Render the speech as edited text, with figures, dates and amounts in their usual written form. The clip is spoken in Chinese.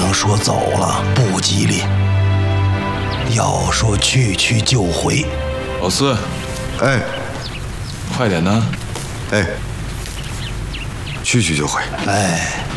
能说走了不吉利，要说去就回。 老四， 哎， 快点呢！ 哎，去就回。 哎。